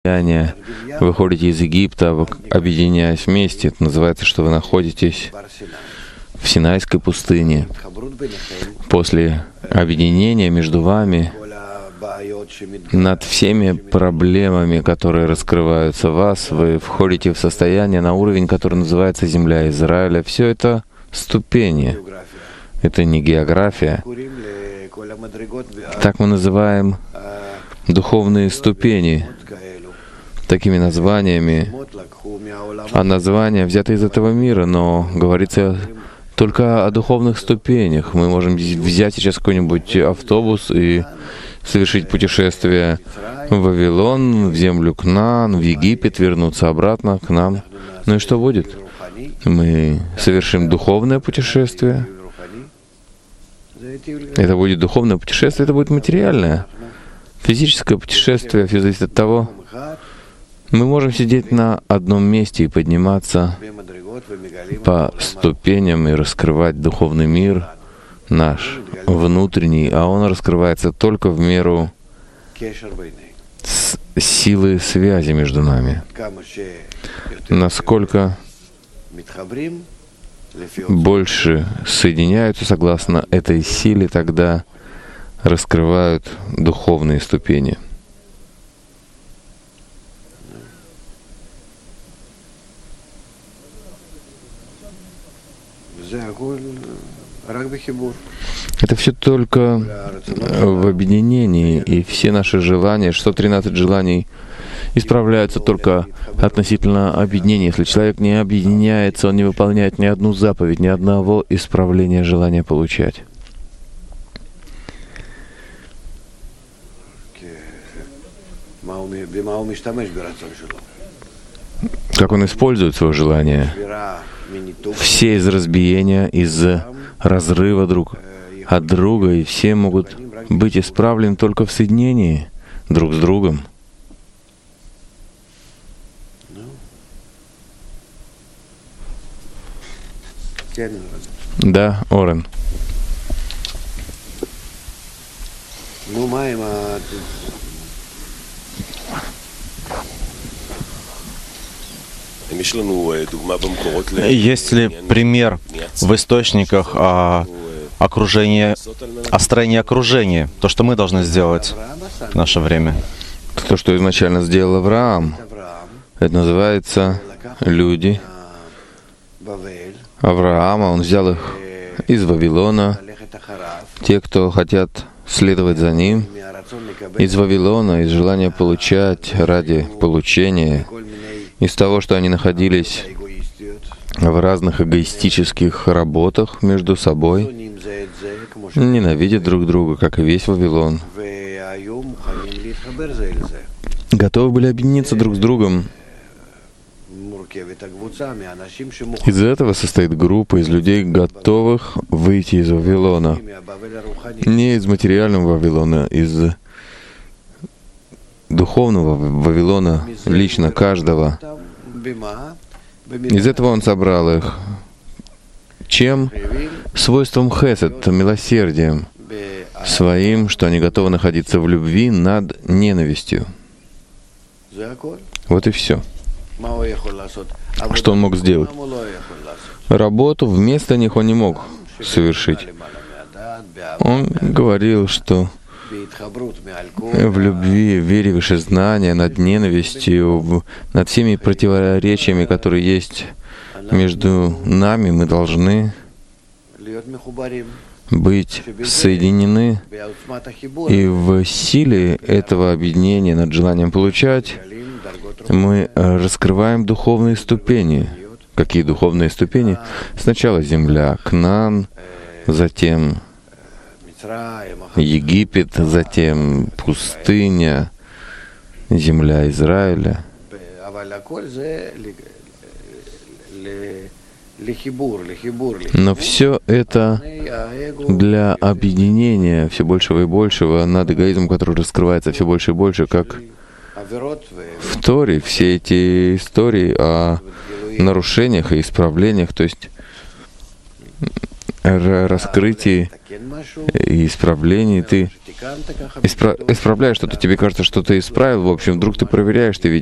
вы ходите из Египта, объединяясь вместе. Это называется, что вы находитесь в Синайской пустыне. После объединения между вами над всеми проблемами, которые раскрываются в вас, вы входите в состояние на уровень, который называется Земля Израиля. Все это ступени. Это не география. Так мы называем духовные ступени такими названиями. А названия взяты из этого мира, но говорится только о духовных ступенях. Мы можем взять сейчас какой-нибудь автобус и совершить путешествие в Вавилон, в землю Кнаан, в Египет, вернуться обратно к нам. Ну и что будет? Мы совершим духовное путешествие. Это будет духовное путешествие, это будет материальное. Физическое путешествие, все зависит от того. Мы можем сидеть на одном месте и подниматься по ступеням и раскрывать духовный мир наш, внутренний, а он раскрывается только в меру силы связи между нами. Насколько больше соединяются согласно этой силе, тогда раскрывают духовные ступени. Это все только в объединении, и все наши желания, 613 желаний, исправляются только относительно объединения. Если человек не объединяется, он не выполняет ни одну заповедь, ни одного исправления желания получать. Как он использует свое желание? Все из разбиения, из разрыва друг от друга, и все могут быть исправлены только в соединении друг с другом. Да, Орен. Есть ли пример в источниках о строении окружения, то, что мы должны сделать в наше время? То, что изначально сделал Авраам, это называется люди Авраама. Он взял их из Вавилона, те, кто хотят следовать за ним, из Вавилона, из желания получать ради получения, из того, что они находились в разных эгоистических работах между собой, ненавидят друг друга, как и весь Вавилон. Готовы были объединиться друг с другом. Из этого состоит группа из людей, готовых выйти из Вавилона. Не из материального Вавилона, из духовного Вавилона, лично каждого. Из этого он собрал их. Чем? Свойством хесед, милосердием своим, что они готовы находиться в любви над ненавистью. Вот и все. Что он мог сделать? Работу вместо них он не мог совершить. Он говорил, что в любви, в вере, выше знания, над ненавистью, над всеми противоречиями, которые есть между нами, мы должны быть соединены, и в силе этого объединения над желанием получать мы раскрываем духовные ступени. Какие духовные ступени? Сначала земля Кнаан, затем Египет, затем пустыня, земля Израиля. Но все это для объединения все большего и большего над эгоизмом, который раскрывается все больше и больше, как в Торе, все эти истории о нарушениях и исправлениях, то есть раскрытии и исправлении ты исправляешь что-то, тебе кажется, что ты исправил, в общем, вдруг ты проверяешь, ты